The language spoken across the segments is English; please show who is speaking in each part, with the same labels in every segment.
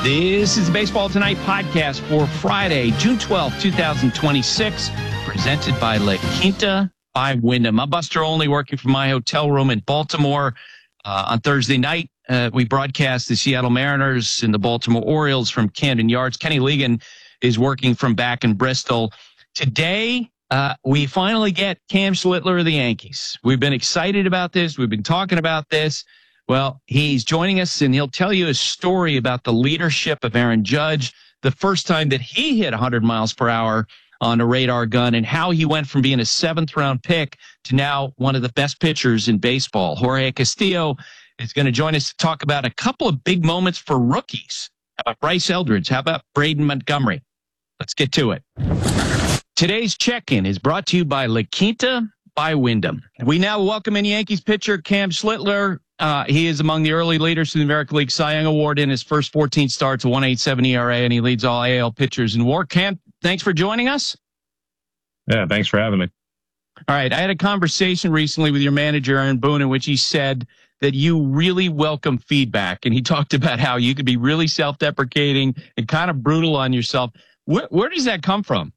Speaker 1: This is the Baseball Tonight podcast for Friday, June 12th, 2026, presented by La Quinta by Wyndham. I'm Buster Olney, working from my hotel room in Baltimore. On Thursday night, we broadcast the Seattle Mariners and the Baltimore Orioles from Camden Yards. Kenny Ligon is working from back in Bristol. Today, we finally get Cam Schlittler of the Yankees. We've been excited about this. We've been talking about this. Well, he's joining us, and he'll tell you a story about the leadership of Aaron Judge, the first time that he hit 100 miles per hour on a radar gun, and how he went from being a seventh-round pick to now one of the best pitchers in baseball. Jorge Castillo is going to join us to talk about a couple of big moments for rookies. How about Bryce Eldridge? How about Braden Montgomery? Let's get to it. Today's check-in is brought to you by La Quinta by Wyndham. We now welcome in Yankees pitcher Cam Schlittler. He is among the early leaders in the American League Cy Young Award in his first 14 starts, a 1.87 ERA, and he leads all AL pitchers in WAR. Cam, thanks for joining us.
Speaker 2: Yeah, thanks for having me.
Speaker 1: All right, I had a conversation recently with your manager, Aaron Boone, in which he said that you really welcome feedback, and he talked about how you could be really self-deprecating and kind of brutal on yourself. Where does that come from?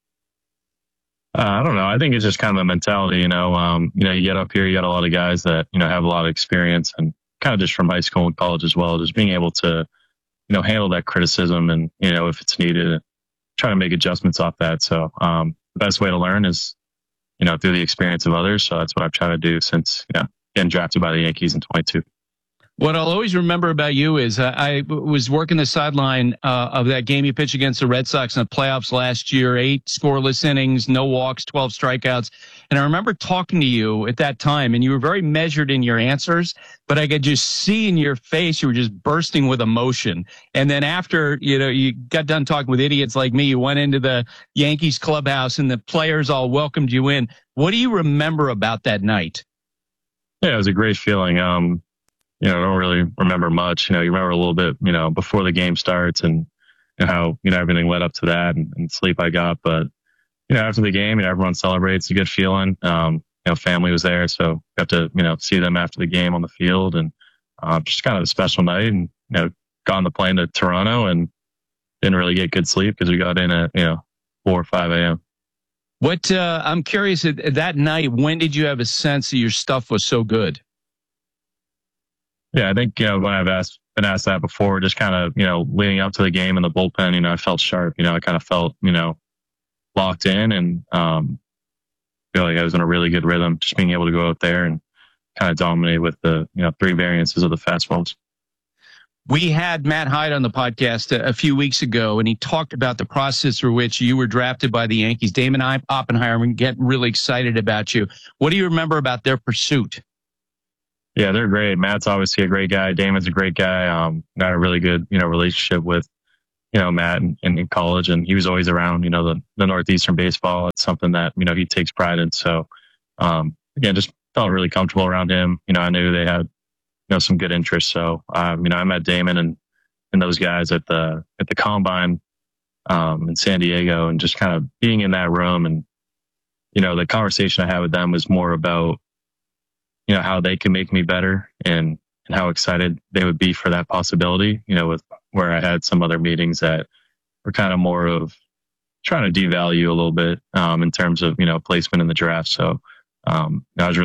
Speaker 2: I don't know. I think it's just kind of a mentality, you get up here, you got a lot of guys that, have a lot of experience, and kind of just from high school and college as well, just being able to, handle that criticism and, if it's needed, try to make adjustments off that. So, the best way to learn is, through the experience of others. So that's what I've tried to do since, getting drafted by the Yankees in 22.
Speaker 1: What I'll always remember about you is I was working the sideline of that game you pitched against the Red Sox in the playoffs last year, 8 scoreless innings, no walks, 12 strikeouts. And I remember talking to you at that time, and you were very measured in your answers, but I could just see in your face you were just bursting with emotion. And then after, you got done talking with idiots like me, you went into the Yankees clubhouse and the players all welcomed you in. What do you remember about that night?
Speaker 2: Yeah, it was a great feeling. I don't really remember much. You remember a little bit, before the game starts and how, everything led up to that and sleep I got. But, after the game, everyone celebrates. It's a good feeling. Family was there, so got to, see them after the game on the field, and just kind of a special night. And, got on the plane to Toronto and didn't really get good sleep because we got in at, 4 or 5 a.m.
Speaker 1: I'm curious, that night, when did you have a sense that your stuff was so good?
Speaker 2: Yeah, I think, when I've been asked that before, just kind of, leading up to the game in the bullpen, I felt sharp. I kind of felt, locked in, and feel like I was in a really good rhythm, just being able to go out there and kind of dominate with the, 3 variances of the fastballs.
Speaker 1: We had Matt Hyde on the podcast a few weeks ago, and he talked about the process through which you were drafted by the Yankees. Damon Oppenheimer getting really excited about you. What do you remember about their pursuit?
Speaker 2: Yeah, they're great. Matt's obviously a great guy. Damon's a great guy. Got a really good, relationship with, Matt in college, and he was always around, the Northeastern baseball. It's something that, he takes pride in. So, again, just felt really comfortable around him. I knew they had, some good interests. So, I met Damon and those guys at the combine, in San Diego, and just kind of being in that room, and, the conversation I had with them was more about, how they can make me better, and how excited they would be for that possibility, with where I had some other meetings that were kind of more of trying to devalue a little bit, in terms of, placement in the draft. So, I was really